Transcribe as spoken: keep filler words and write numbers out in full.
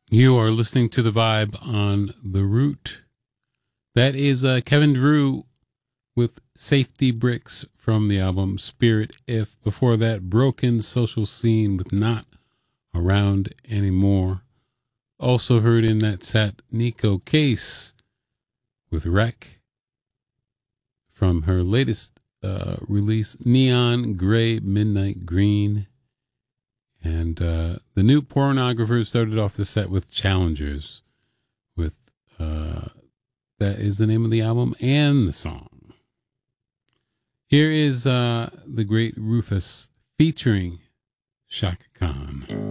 You are listening to The Vibe on The Root. That is uh, Kevin Drew with Safety Bricks from the album Spirit If. Before that, Broken Social Scene with Not Around Anymore. Also heard in that set, Nico Case with Wreck from her latest uh, release, Neon Gray Midnight Green. And uh, the New Pornographers started off the set with Challengers, with uh, that is the name of the album and the song. Here is uh, the great Rufus featuring Shaka Khan.